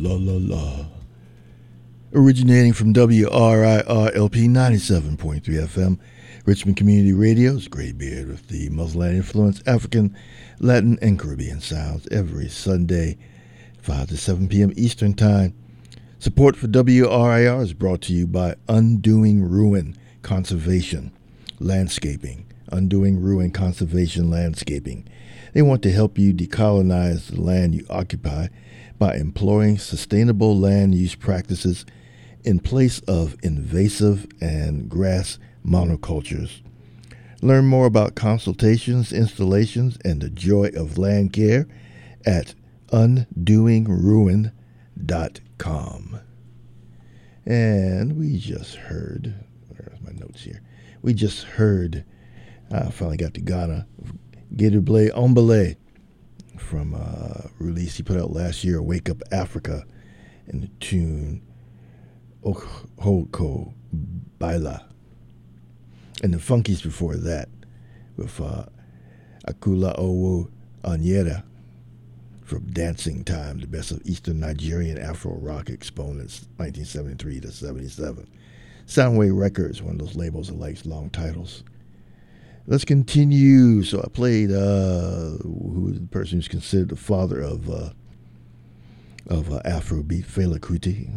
la la la. Originating from WRIR-LP 97.3 FM, Richmond Community Radio's Graybeard with the Muzzleland influence, African, Latin, and Caribbean sounds every Sunday, 5 to 7 p.m. Eastern Time. Support for WRIR is brought to you by Undoing Ruin Conservation Landscaping. Undoing Ruin Conservation Landscaping. They want to help you decolonize the land you occupy by employing sustainable land use practices in place of invasive and grass monocultures. Learn more about consultations, installations, and the joy of land care at undoingruin.com. And we just heard, where's my notes here? We just heard, I finally got to Ghana, Gatorblay Ombele from a release he put out last year, Wake Up Africa, and the tune Ohoko Baila. And the Funkies before that with Akula Owo Onyeda from Dancing Time, the best of Eastern Nigerian Afro rock exponents, 1973 to 77. Soundwave Records, one of those labels that likes long titles. Let's continue. So I played who is the person who's considered the father of Afrobeat, Fela Kuti.